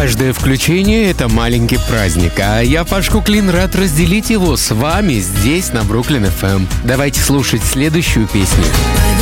Каждое включение — это маленький праздник, а я, Пашка Клин, рад разделить его с вами здесь, на Бруклин FM. Давайте слушать следующую песню.